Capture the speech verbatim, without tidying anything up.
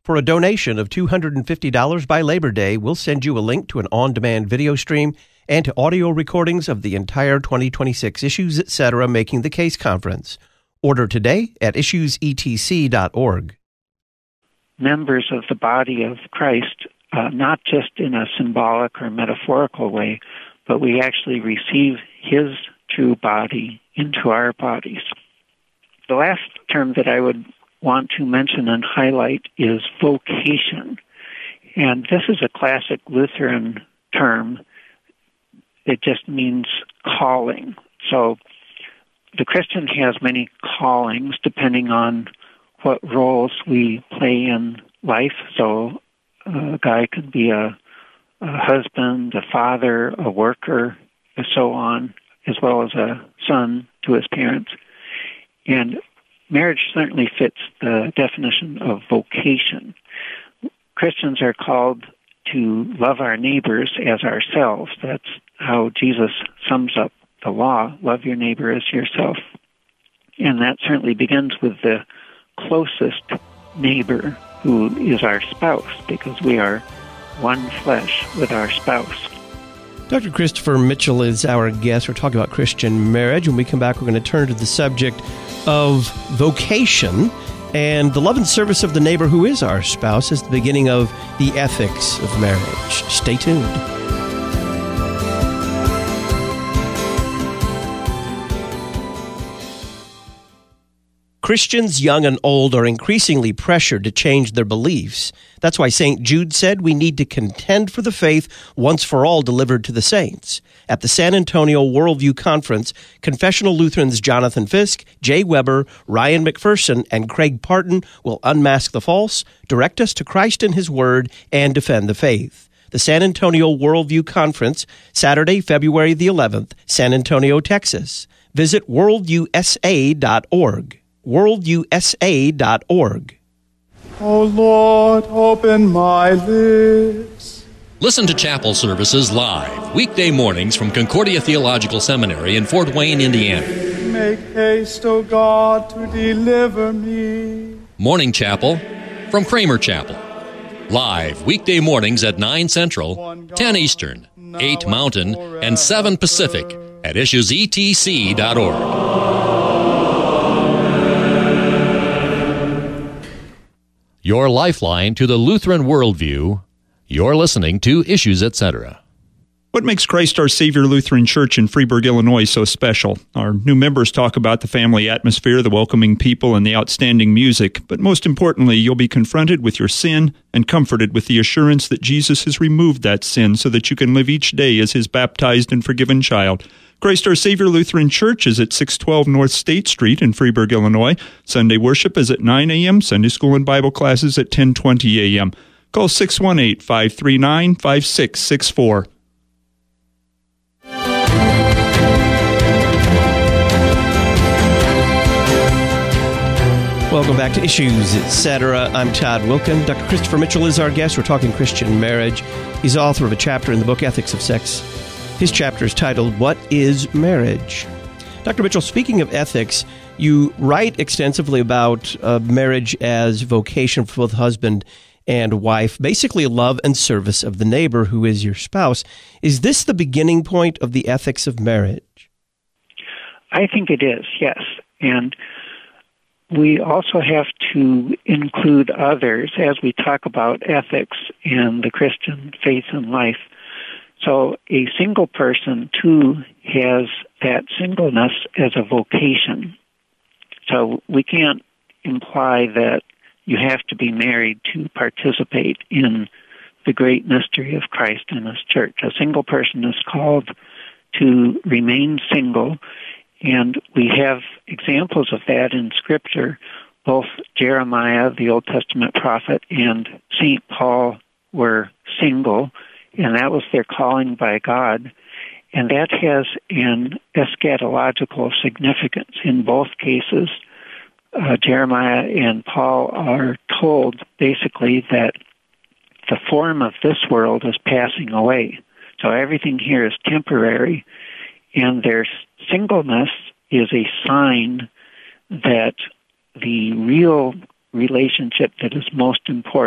For a donation of two hundred fifty dollars by Labor Day, we'll send you a link to an on-demand video stream and to audio recordings of the entire twenty twenty-six Issues Etc. Making the Case Conference. Order today at issues e t c dot org. Members of the body of Christ, uh, not just in a symbolic or metaphorical way, but we actually receive his true body into our bodies. The last term that I would want to mention and highlight is vocation. And this is a classic Lutheran term. It just means calling. So the Christian has many callings depending on what roles we play in life. So a guy could be a, a husband, a father, a worker, and so on, as well as a son to his parents. And marriage certainly fits the definition of vocation. Christians are called to love our neighbors as ourselves. That's how Jesus sums up the law, love your neighbor as yourself. And that certainly begins with the closest neighbor, who is our spouse, because we are one flesh with our spouse. Doctor Christopher Mitchell is our guest. We're talking about Christian marriage. When we come back, we're going to turn to the subject of vocation, and the love and service of the neighbor who is our spouse is the beginning of the ethics of marriage. Stay tuned. Christians, young and old, are increasingly pressured to change their beliefs. That's why Saint Jude said we need to contend for the faith once for all delivered to the saints. At the San Antonio Worldview Conference, Confessional Lutherans Jonathan Fisk, Jay Weber, Ryan McPherson, and Craig Parton will unmask the false, direct us to Christ and His Word, and defend the faith. The San Antonio Worldview Conference, Saturday, February the eleventh, San Antonio, Texas. Visit worldview s a dot org. worldview s a dot org. O Lord, open my lips. Listen to chapel services live, weekday mornings from Concordia Theological Seminary in Fort Wayne, Indiana. Make haste, O God, to deliver me. Morning Chapel from Kramer Chapel. Live, weekday mornings at nine Central, ten Eastern, eight Mountain, and seven Pacific at issues e t c dot org. Your lifeline to the Lutheran worldview. You're listening to Issues Etc. What makes Christ Our Savior Lutheran Church in Freeburg, Illinois so special? Our new members talk about the family atmosphere, the welcoming people, and the outstanding music. But most importantly, you'll be confronted with your sin and comforted with the assurance that Jesus has removed that sin so that you can live each day as His baptized and forgiven child. Christ Our Savior Lutheran Church is at six twelve North State Street in Freeburg, Illinois. Sunday worship is at nine a.m., Sunday school and Bible classes at ten twenty a.m. Call six one eight, five three nine, five six six four. Welcome back to Issues Etc. I'm Todd Wilkin. Doctor Christopher Mitchell is our guest. We're talking Christian marriage. He's author of a chapter in the book Ethics of Sex. His chapter is titled, What is Marriage? Doctor Mitchell, speaking of ethics, you write extensively about uh, marriage as vocation for both husband and wife, basically love and service of the neighbor who is your spouse. Is this the beginning point of the ethics of marriage? I think it is, yes. And we also have to include others as we talk about ethics and the Christian faith and life. So a single person, too, has that singleness as a vocation. So we can't imply that you have to be married to participate in the great mystery of Christ and His church. A single person is called to remain single, and we have examples of that in Scripture. Both Jeremiah, the Old Testament prophet, and Saint Paul were single, and that was their calling by God. And that has an eschatological significance in both cases. Uh, Jeremiah and Paul are told basically that the form of this world is passing away. So everything here is temporary, and their singleness is a sign that the real relationship that is most important